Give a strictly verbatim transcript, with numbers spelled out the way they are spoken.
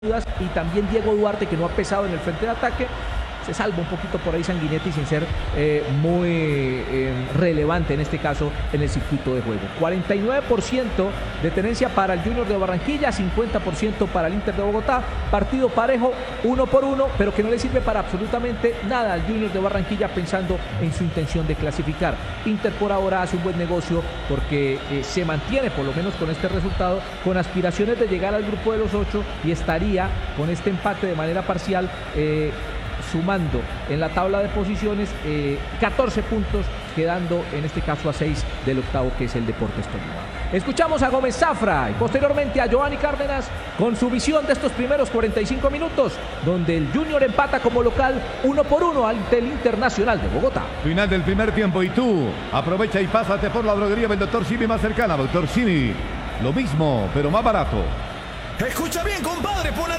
y también Diego Duarte, que no ha pesado en el frente de ataque. Se salva un poquito por ahí Sanguinetti sin ser eh, muy eh, relevante en este caso en el circuito de juego. cuarenta y nueve por ciento de tenencia para el Junior de Barranquilla, cincuenta por ciento para el Inter de Bogotá. Partido parejo, uno por uno, pero que no le sirve para absolutamente nada al Junior de Barranquilla pensando en su intención de clasificar. Inter por ahora hace un buen negocio porque eh, se mantiene, por lo menos con este resultado, con aspiraciones de llegar al grupo de los ocho y estaría con este empate de manera parcial eh, sumando en la tabla de posiciones eh, catorce puntos, quedando en este caso a seis del octavo, que es el Deportes Tolima. Escuchamos a Gómez Zafra y posteriormente a Giovanni Cárdenas con su visión de estos primeros cuarenta y cinco minutos, donde el Junior empata como local uno por uno ante el Internacional de Bogotá. Final del primer tiempo y tú aprovecha y pásate por la droguería del doctor Simi más cercana. doctor Simi, lo mismo, pero más barato. Escucha bien, compadre, por la